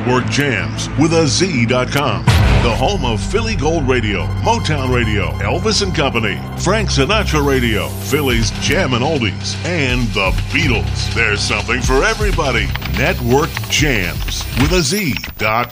Network Jams with a Z.com. The home of Philly Gold Radio, Motown Radio, Elvis and Company, Frank Sinatra Radio, Philly's Jammin' Oldies, and the Beatles. There's something for everybody. Network Jams with a Z.com.